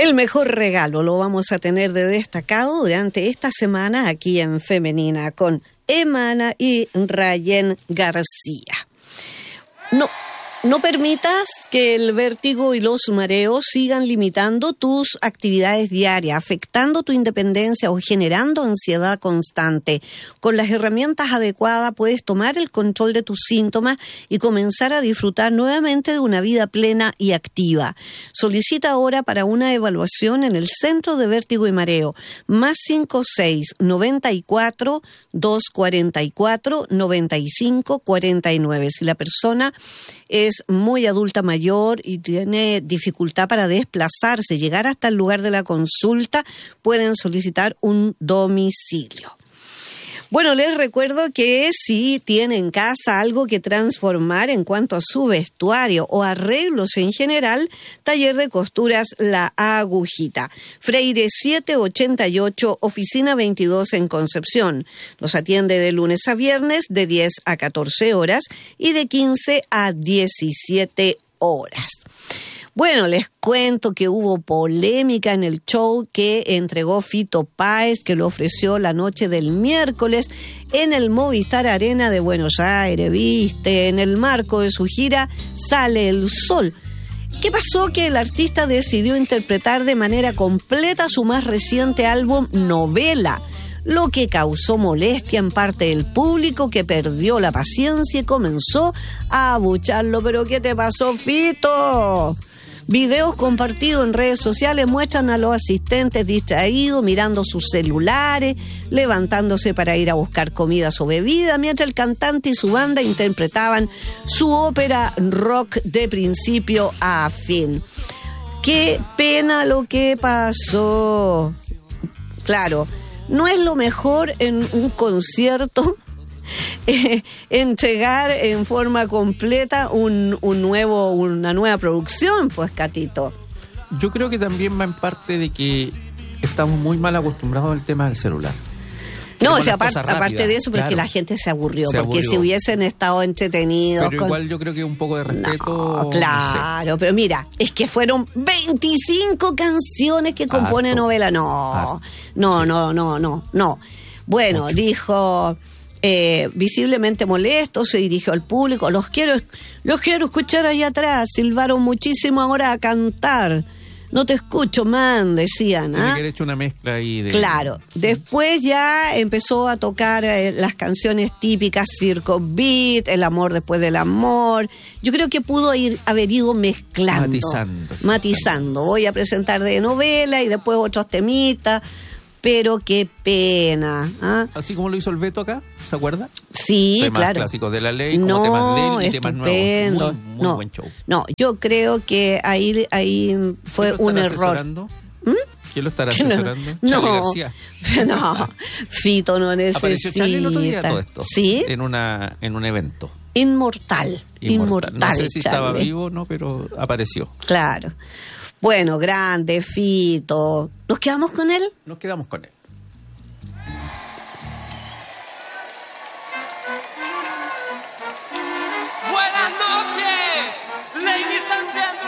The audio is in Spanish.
El mejor regalo lo vamos a tener de destacado durante esta semana aquí en Femenina con Emana y Rayen García. No permitas que el vértigo y los mareos sigan limitando tus actividades diarias, afectando tu independencia o generando ansiedad constante. Con las herramientas adecuadas puedes tomar el control de tus síntomas y comenzar a disfrutar nuevamente de una vida plena y activa. Solicita ahora para una evaluación en el Centro de Vértigo y Mareo, más 56 94 244 95 49. Si la persona es muy adulta mayor y tiene dificultad para desplazarse, llegar hasta el lugar de la consulta, pueden solicitar un domicilio. Bueno, les recuerdo que si tiene en casa algo que transformar en cuanto a su vestuario o arreglos en general, Taller de Costuras La Agujita. Freire 788, oficina 22 en Concepción. Los atiende de lunes a viernes de 10 a 14 horas y de 15 a 17 horas. Bueno, les cuento que hubo polémica en el show que entregó Fito Páez, que lo ofreció la noche del miércoles en el Movistar Arena de Buenos Aires, ¿viste? En el marco de su gira Sale el Sol. ¿Qué pasó? Que el artista decidió interpretar de manera completa su más reciente álbum Novela, lo que causó molestia en parte del público, que perdió la paciencia y comenzó a abucharlo. ¿Pero qué te pasó, Fito? Videos compartidos en redes sociales muestran a los asistentes distraídos, mirando sus celulares, levantándose para ir a buscar comidas o bebidas, mientras el cantante y su banda interpretaban su ópera rock de principio a fin. ¡Qué pena lo que pasó! Claro, no es lo mejor en un concierto entregar en forma completa una nueva producción, pues, Catito. Yo creo que también va en parte de que estamos muy mal acostumbrados al tema del celular. No, o sea, aparte de eso, pero claro, es que la gente se aburrió, porque si hubiesen estado entretenidos... Pero igual yo creo que un poco de respeto... No, claro, no sé. Pero mira, es que fueron 25 canciones que compone Novela. No. Bueno, mucho. Dijo... visiblemente molesto, se dirigió al público. Los quiero escuchar allá atrás. Silbaron muchísimo ahora a cantar. No te escucho, man, decían. Tiene que haber hecho una mezcla ahí de... Claro. Después ya empezó a tocar las canciones típicas, Circo Beat, El amor después del amor. Yo creo que pudo haber ido mezclando. Matizando. Voy a presentar de Novela y después otros temitas. Pero qué pena. ¿Ah? Así como lo hizo el Beto acá, ¿se acuerda? Sí, temas claro. Clásicos de la ley, como temas de él y temas nuevos. Muy buen show. No, yo creo que ahí fue un error. ¿Quién lo estará asesorando? No, Charly García. No, Fito no necesita. Apareció Charly el otro día todo esto. ¿Sí? En un evento. Inmortal. No sé si Charly estaba vivo o no, pero apareció. Claro. Bueno, grande, Fito. ¿Nos quedamos con él? Nos quedamos con él.